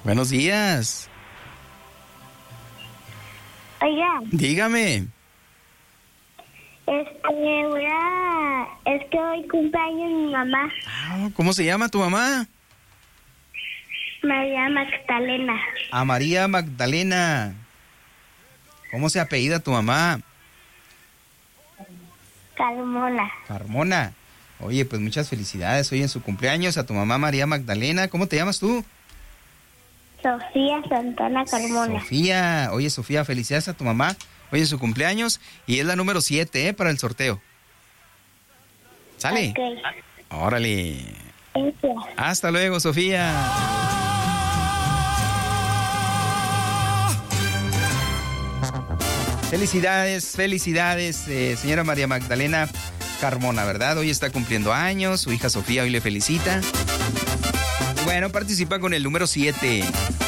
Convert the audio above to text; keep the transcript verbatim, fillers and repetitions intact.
Buenos días. Oiga. Dígame. Este, voy a... Es que hoy cumpleaños mi mamá. ¿Cómo se llama tu mamá? María Magdalena. A María Magdalena. ¿Cómo se apellida tu mamá? Carmona. Carmona. Oye, pues muchas felicidades hoy en su cumpleaños a tu mamá María Magdalena. ¿Cómo te llamas tú? Sofía Santana Carmona. Sofía. Oye, Sofía, felicidades a tu mamá hoy en su cumpleaños. Y es la número siete, ¿eh? Para el sorteo. ¿Sale? Ok. Órale. Gracias. Hasta luego, Sofía. Felicidades, felicidades, eh, señora María Magdalena Carmona, ¿verdad? Hoy está cumpliendo años, su hija Sofía hoy le felicita. Bueno, participa con el número siete.